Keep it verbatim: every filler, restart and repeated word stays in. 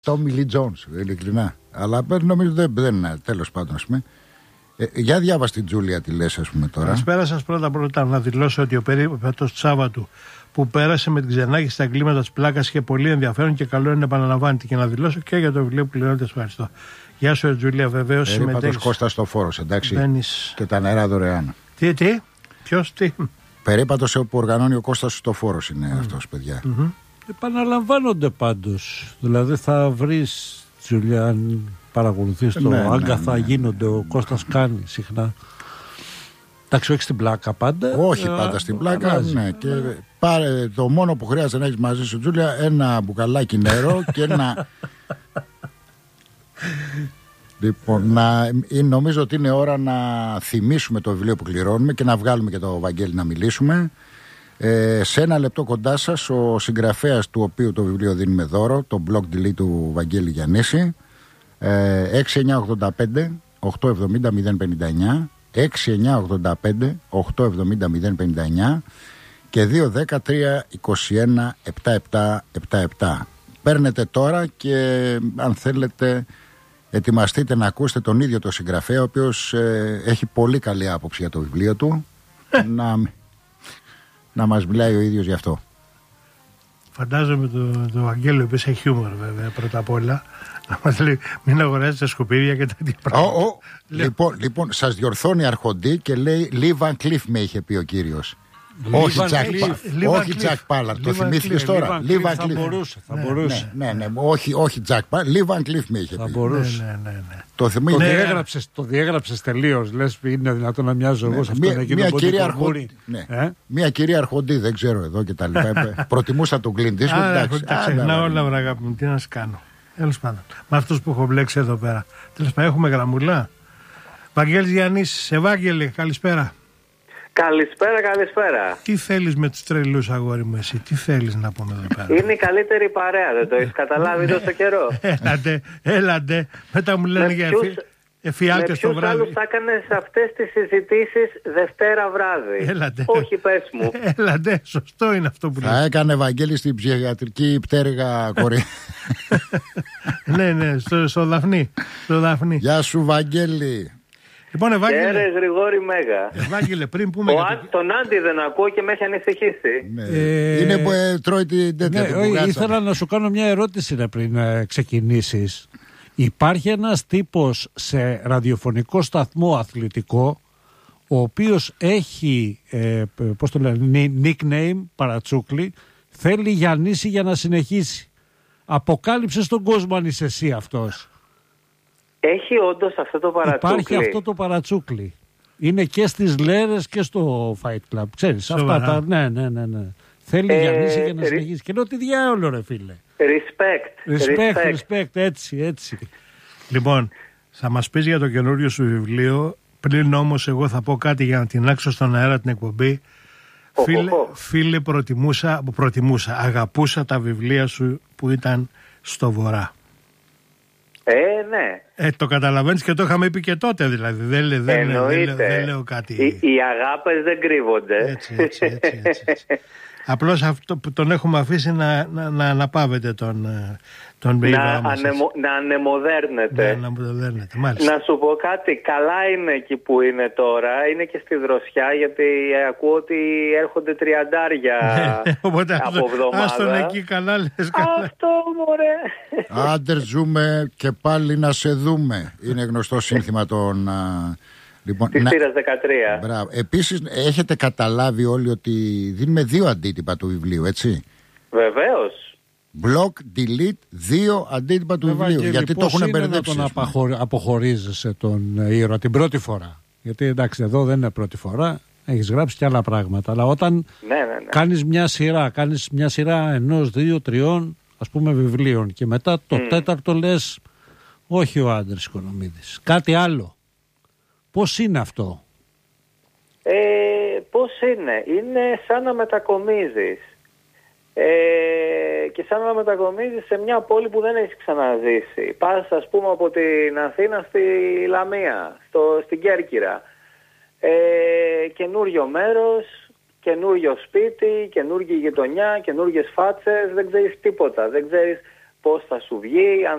Τόμι Λι Τζόνς, ειλικρινά. Αλλά νομίζω δεν, δεν είναι, τέλος πάντων, ας πούμε. Ε, για διάβασε την Τζούλια τι λες, ας πούμε τώρα. Καλησπέρα σας. Πρώτα πρώτα να δηλώσω ότι ο περίπατος Σάββατου που πέρασε με την Ξενάκη στα εγκλήματα της πλάκας είχε πολύ ενδιαφέρον και καλό είναι να επαναλαμβάνεται, και να δηλώσω και για το βιβλίο που πληρώνετε. Ευχαριστώ. Γεια σου, Τζούλια, βεβαίως συμμετέχεις. Περίπατος Κώστας στο Φόρος, εντάξει. Μπαίνεις... Και τα νερά δωρεάν. Τι, τι, ποιος, τι. Περίπατος που οργανώνει ο Κώστας στο Φόρος είναι mm. αυτός, παιδιά. Mm-hmm. Επαναλαμβάνονται πάντως. Δηλαδή θα βρεις, Τζούλια, αν παρακολουθείς το ναι, Άγκαθα, ναι, ναι, γίνονται, ο Κώστας κάνει συχνά. Εντάξει, όχι στην πλάκα πάντα. Όχι πάντα στην πλάκα, ναι. Και πάρε το μόνο που χρειάζεται να έχεις μαζί σου, Τζούλια, ένα μπουκαλάκι νερό και ένα... Λοιπόν, να, νομίζω ότι είναι ώρα να θυμίσουμε το βιβλίο που κληρώνουμε και να βγάλουμε και το Βαγγέλη να μιλήσουμε. Ε, σε ένα λεπτό κοντά σας ο συγγραφέας του οποίου το βιβλίο δίνουμε δώρο, το blog delete του Βαγγέλη Γιαννίση. ε, έξι εννιά ογδόντα πέντε οκτακόσια εβδομήντα μηδέν πενήντα εννιά, έξι εννιά ογδόντα πέντε οκτακόσια εβδομήντα μηδέν πενήντα εννιά και δύο δέκα τρία είκοσι ένα εβδομήντα επτά εβδομήντα επτά. Παίρνετε τώρα και αν θέλετε ετοιμαστείτε να ακούσετε τον ίδιο το συγγραφέα, ο οποίος ε, έχει πολύ καλή άποψη για το βιβλίο του. να, να μας μιλάει ο ίδιος γι' αυτό. Φαντάζομαι το, το Αγγέλο που έχει χιούμορ, βέβαια, πρώτα απ' όλα. Να μας λέει μην αγοράζετε σκουπίδια και τέτοια πράγματα. Oh, oh. λοιπόν, λοιπόν, σας διορθώνει αρχοντή και λέει Λι Βαν Κλιφ, με είχε πει ο κύριος. Όχι Τζακ Πάλαρ, το θυμήθηκες τώρα. Λι Βαν Κλιφ. Θα μπορούσε. Θα ναι, μπορούσε. Ναι, ναι, ναι, όχι, όχι Τζακ Πάλαρ, Λι Βαν Κλιφ με είχε πει. Θα μπορούσε. Ναι, ναι, ναι. Το, θυμί... το, ναι. διέγραψες, το διέγραψες τελείως. Λες είναι δυνατόν να μοιάζω εγώ σε αυτόν εκείνο που κυρία Αρχοντή. Ναι. Ε? Μια κυρία Αρχοντή, δεν ξέρω εδώ και τα λοιπά. Προτιμούσα τον Clint Eastwood. Τα ξεχνάω όλα, βραγάπη μου, τι να κάνω. Τέλος πάντων. Με αυτούς που έχω μπλέξει εδώ πέρα. Τέλος πάντων, έχουμε γραμμουλά. Βαγγέλης Γιαννίσης, Ευάγγελε, καλησπέρα. Καλησπέρα, καλησπέρα. Τι θέλεις με τους τρελούς, αγόρι μου, εσύ, τι θέλεις να πούμε εδώ πέρα? Είναι η καλύτερη παρέα, δεν το έχεις καταλάβει τόσο καιρό? Έλατε, έλατε. Μετά μου λένε για εφη... εφιάλτες το βράδυ. Με ποιους άλλους θα έκανες αυτές τις συζητήσεις Δευτέρα βράδυ? Έλατε. Όχι, πες μου. Έλατε, σωστό είναι αυτό που λέει. Θα έκανε Βαγγέλη στην ψυχιατρική πτέρυγα κορή. Ναι, ναι, στο, στο Δαφνί, στο Δαφνί. Γεια σου, Βαγγέλη. Λοιπόν, Ευάγγελε. Κέρες Γρηγόρη Μέγα. Ευάγγελε, πριν πούμε. Ο για το... Τον Άντι δεν ακούω και με έχει ανησυχήσει. Ναι. Ε... Είναι που ε, τρώει την τέτοια. Ναι, ήθελα να σου κάνω μια ερώτηση ρε, πριν ε, ξεκινήσεις. Υπάρχει ένας τύπος σε ραδιοφωνικό σταθμό αθλητικό, ο οποίος έχει, ε, πώς το λένε, nickname, παρατσούκλι, θέλει Γιαννίση για να συνεχίσει. Αποκάλυψε στον κόσμο αν είσαι εσύ αυτός. Έχει όντως αυτό το παρατσούκλι? Υπάρχει αυτό το παρατσούκλι. Είναι και στις Λέρες και στο Fight Club. Ξέρεις, Σοβαρά. αυτά τα... Ναι, ναι, ναι, ναι. Θέλει Ε, Γιαννίση για να ρι... συνεχίσει. Και λέω τι διάολο ρε φίλε. Respect. Respect, respect, respect, έτσι, έτσι. Λοιπόν, θα μας πεις για το καινούριο σου βιβλίο. Πριν όμως εγώ θα πω κάτι για να τεινάξω στον αέρα την εκπομπή. Oh, Φίλε, oh, oh. φίλε προτιμούσα, προτιμούσα, αγαπούσα τα βιβλία σου που ήταν στο Βορρά. Ε, ναι. Ε, το καταλαβαίνεις και το είχαμε πει και τότε δηλαδή. Δεν, δεν, Εννοείται. δεν, δεν λέω κάτι. Οι, οι αγάπες δεν κρύβονται. Έτσι, έτσι, έτσι, έτσι, έτσι. Απλώς αυτό που τον έχουμε αφήσει να, να, να αναπαύεται τον, τον να, ανεμο, να ανεμοδέρνεται. Να ανεμοδέρνεται, μάλιστα. Να σου πω κάτι, καλά είναι εκεί που είναι τώρα, είναι και στη δροσιά, γιατί ακούω ότι έρχονται τριαντάρια Οπότε από εβδομάδα. Ας τον εκεί καλά λες. Καλά. Αυτό μωρέ. Άντερ ζούμε και πάλι να σε δούμε. Είναι γνωστό σύνθημα των... Λοιπόν, της θύρας δεκατρία. Μπράβο. Επίσης έχετε καταλάβει όλοι ότι δίνουμε δύο αντίτυπα του βιβλίου, έτσι? Βεβαίως. Block, delete, δύο αντίτυπα του βιβλίου. Ευαγγέλη, γιατί το έχουν μπερδέψει. Πώς είναι να τον αποχωρίζεσαι τον ήρωα την πρώτη φορά? Γιατί εντάξει, εδώ δεν είναι πρώτη φορά, έχεις γράψει και άλλα πράγματα. Αλλά όταν ναι, ναι, ναι. κάνεις μια σειρά, κάνεις μια σειρά ενός, δύο, τριών ας πούμε βιβλίων και μετά το mm. τέταρτο λες όχι ο Άντρης Οικονομίδης, κάτι άλλο. Πώς είναι αυτό? Ε, πώς είναι? Είναι σαν να μετακομίζεις. Ε, και σαν να μετακομίζεις σε μια πόλη που δεν έχεις ξαναζήσει. Πας ας πούμε από την Αθήνα στη Λαμία, στο, στην Κέρκυρα. Ε, καινούριο μέρος, καινούριο σπίτι, καινούργια γειτονιά, καινούργιες φάτσες, δεν ξέρεις τίποτα. Δεν ξέρεις πώς θα σου βγει, αν